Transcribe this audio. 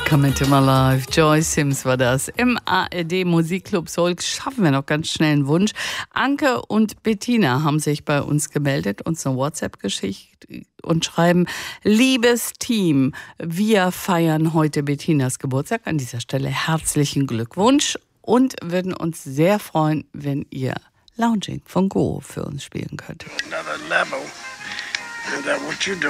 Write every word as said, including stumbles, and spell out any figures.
Come into my life. Joy Sims war das. Im A R D Musikclub Soul schaffen wir noch ganz schnell einen Wunsch. Anke und Bettina haben sich bei uns gemeldet, uns eine WhatsApp geschickt und schreiben: Liebes Team, wir feiern heute Bettinas Geburtstag. An dieser Stelle herzlichen Glückwunsch und würden uns sehr freuen, wenn ihr Lounging von Go für uns spielen könnt. Another level. Is that what you do?